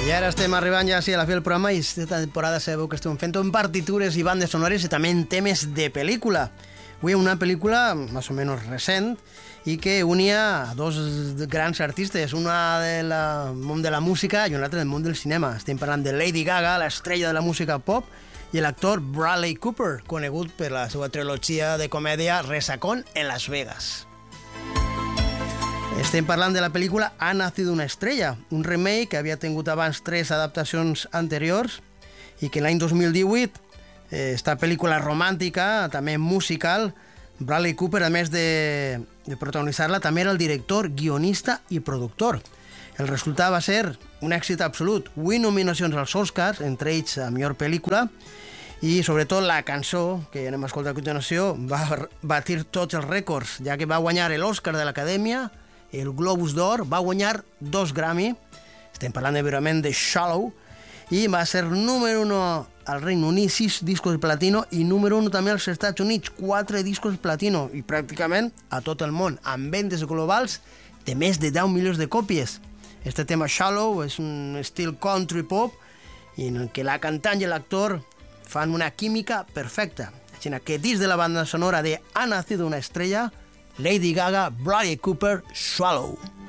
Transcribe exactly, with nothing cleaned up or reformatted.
I ara estem arribant ja sí, a la fi del programa i aquesta temporada sabeu que estem fent en partitures i bandes sonores i també en temes de pel·lícula. Avui una pel·lícula més o menys recent i que unia a dos grans artistes, una del món de la música i una altra del món del cinema. Estem parlant de Lady Gaga, l'estrella de la música pop, i l'actor Bradley Cooper, conegut per la seva trilogia de comèdia Resacón en Las Vegas. Estem parlant de la pel·lícula Ha nacido una estrella, un remake que havia tingut abans tres adaptacions anteriors i que l'any dos mil divuit, eh, esta pel·lícula romàntica, també musical, Bradley Cooper, a més de, de protagonitzar-la, també era el director, guionista i productor. El resultat va ser un èxit absolut, vuit nominacions als Oscars, entre ells a millor pel·lícula, i sobretot la cançó, que anem a escoltar a continuació, va batir tots els rècords, ja que va guanyar l'Oscar de l'Acadèmia, el Globus d'Or, va guanyar dos Grammy, estem parlant evidentment de Shallow, i va ser número uno al Regne Unit, sis discos de platino, i número uno també als Estats Units, quatre discos de platino, i pràcticament a tot el món, amb vendes globals de més de deu milions de còpies. Este tema Shallow és un estil country pop, i en què la cantant i l'actor fan una química perfecta. Així que dins de la banda sonora de Ha nacido una estrella, Lady Gaga, Bradley Cooper, Swallow.